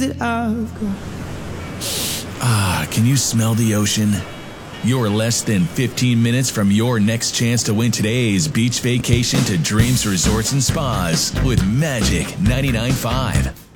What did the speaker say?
that I've got. Ah, can you smell the ocean? You're less than 15 minutes from your next chance to win today's beach vacation to Dreams Resorts and Spas with Magic 99.5.